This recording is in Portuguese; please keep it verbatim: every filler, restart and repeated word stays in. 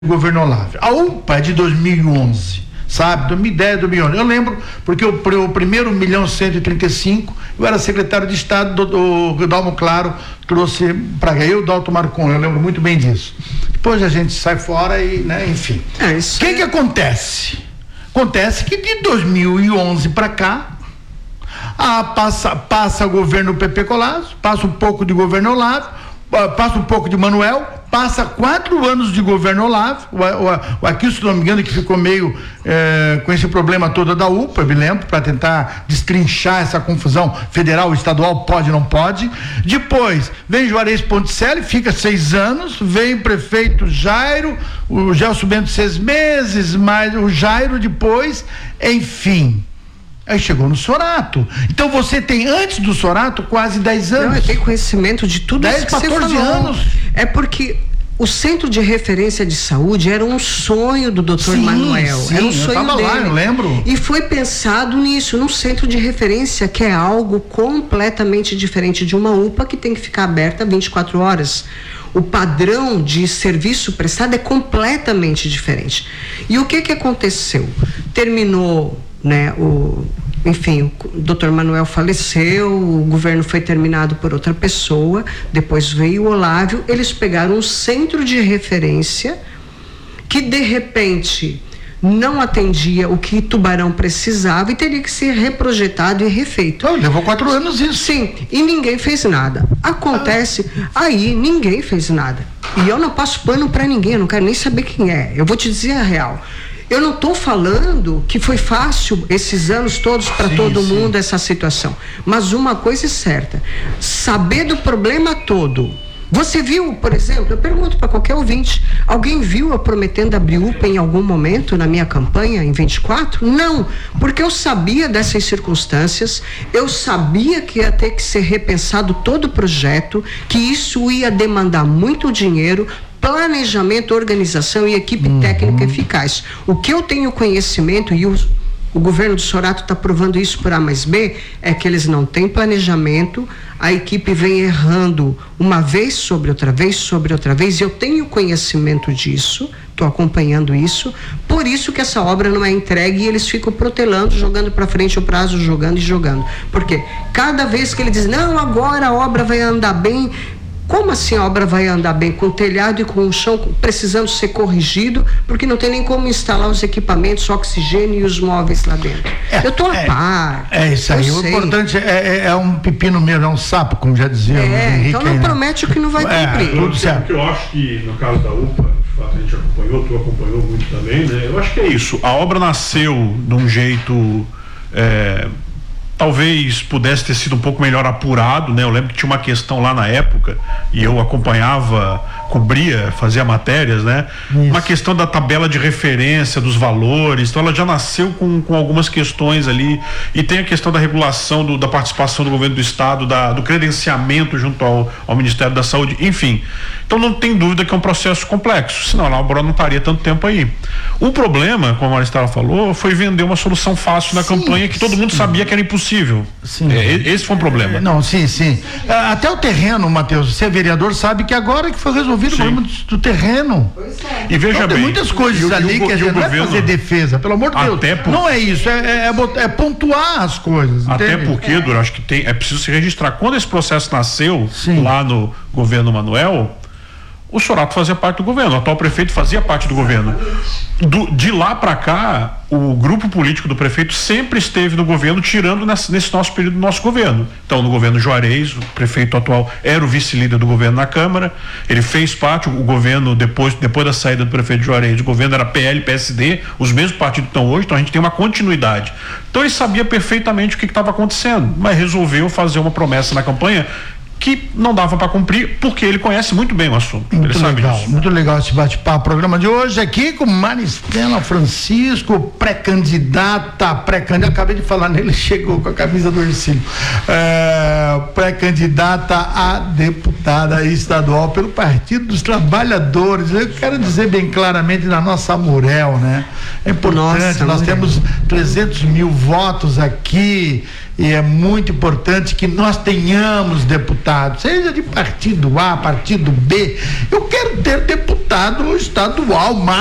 governo Olavo. A U P A é de dois mil e onze, sabe? dois mil e dez, dois mil e onze. Eu lembro porque o, o primeiro milhão cento e trinta e cinco, eu era secretário de Estado, do, do Dalmo Claro trouxe para cá, eu e o Dalton Marcon, eu lembro muito bem disso. Depois a gente sai fora e, né, enfim. É isso. O que que acontece? Acontece que de dois mil e onze para cá, ah, passa, passa o governo P P Colasso, passa um pouco de governo Olavo, passa um pouco de Manuel, passa quatro anos de governo Olavo, o, o, o Aquilson, se não me engano, que ficou meio é, com esse problema todo da U P A, eu me lembro, para tentar destrinchar essa confusão federal, estadual, pode, não pode. Depois vem Juarez Ponticelli, fica seis anos, vem o prefeito Jairo, o Gelson Bento seis meses, mas o Jairo depois, enfim. Aí chegou no Sorato. Então você tem, antes do Sorato, quase dez anos. Não, eu tenho conhecimento de tudo isso que você falou. dez, quatorze anos. É porque o Centro de Referência de Saúde era um sonho do doutor Sim, Manuel. Sim, era um eu sonho tava dele. Lá, eu lembro. E foi pensado nisso, num centro de referência, que é algo completamente diferente de uma U P A que tem que ficar aberta vinte e quatro horas. O padrão de serviço prestado é completamente diferente. E o que que aconteceu? Terminou, né, o, enfim, o doutor Manuel faleceu, o governo foi terminado por outra pessoa, depois veio o Olávio, eles pegaram um centro de referência que de repente não atendia o que Tubarão precisava e teria que ser reprojetado e refeito. Oh, levou quatro anos isso. Sim, e ninguém fez nada. Acontece, ah. aí ninguém fez nada. E eu não passo pano para ninguém, eu não quero nem saber quem é. Eu vou te dizer a real. Eu não estou falando que foi fácil esses anos todos para todo sim. mundo essa situação. Mas uma coisa é certa, saber do problema todo. Você viu, por exemplo, eu pergunto para qualquer ouvinte, alguém viu eu prometendo abrir U P A em algum momento na minha campanha em vinte e quatro? Não, porque eu sabia dessas circunstâncias, eu sabia que ia ter que ser repensado todo o projeto, que isso ia demandar muito dinheiro, planejamento, organização e equipe uhum. técnica eficaz. O que eu tenho conhecimento, e o, o governo do Sorato está provando isso por A mais B, é que eles não têm planejamento, a equipe vem errando uma vez sobre outra vez, sobre outra vez, e eu tenho conhecimento disso, estou acompanhando isso, por isso que essa obra não é entregue e eles ficam protelando, jogando para frente o prazo, jogando e jogando. Porque cada vez que ele diz, não, agora a obra vai andar bem. Como assim a obra vai andar bem com o telhado e com o chão precisando ser corrigido, porque não tem nem como instalar os equipamentos, oxigênio e os móveis lá dentro? É, eu estou a é, par. É isso aí, o sei. importante é, é, é um pepino mesmo, é um sapo, como já dizia é, o Henrique. Então não aí, promete né? o que não vai cumprir. É, tudo certo. O que eu acho que no caso da U P A, de fato a gente acompanhou, tu acompanhou muito também, né? Eu acho que é isso, a obra nasceu de um jeito... É, talvez pudesse ter sido um pouco melhor apurado, né? Eu lembro que tinha uma questão lá na época e eu acompanhava, cobria, fazia matérias, né? Isso. Uma questão da tabela de referência, dos valores, então ela já nasceu com, com algumas questões ali, e tem a questão da regulação do, da participação do governo do estado, da, do credenciamento junto ao, ao Ministério da Saúde, enfim. Então não tem dúvida que é um processo complexo, senão a obra não estaria tanto tempo aí. O problema, como a Maristela falou, foi vender uma solução fácil na sim, campanha que todo mundo sim. sabia que era impossível. Sim. É, esse foi um problema. É, não, sim, sim. Até o terreno, Matheus, você é vereador, sabe que agora que foi resolvido sim. o problema do, do terreno. É. E veja então, bem. Tem muitas coisas e, ali e o, que a gente não governo, é fazer defesa, pelo amor de Deus. Por, não é isso, é, é, é pontuar as coisas. Até entende? porque, é. Dura, acho que tem, é preciso se registrar. Quando esse processo nasceu, sim. lá no governo Manuel, o Sorato fazia parte do governo, o atual prefeito fazia parte do governo. Do, de lá para cá, o grupo político do prefeito sempre esteve no governo, tirando nesse, nesse nosso período do nosso governo. Então, no governo Juarez, o prefeito atual era o vice-líder do governo na Câmara, ele fez parte, o governo, depois, depois da saída do prefeito Juarez, o governo era P L, P S D, os mesmos partidos que estão hoje, então a gente tem uma continuidade. Então, ele sabia perfeitamente o que estava acontecendo, mas resolveu fazer uma promessa na campanha que não dava para cumprir, porque ele conhece muito bem o assunto. Muito ele sabe legal, disso. muito legal esse bate-papo. Programa de hoje aqui com Maristela Francisco, pré-candidata, pré-candidata, acabei de falar nele, chegou com a camisa do Ercílio, é, pré-candidata a deputada estadual pelo Partido dos Trabalhadores. Eu quero dizer bem claramente na nossa Murel, né? É importante, nossa, nós Murel. temos trezentos mil votos aqui e é muito importante que nós tenhamos deputados deputado, seja de partido A, partido B, eu quero ter deputado estadual,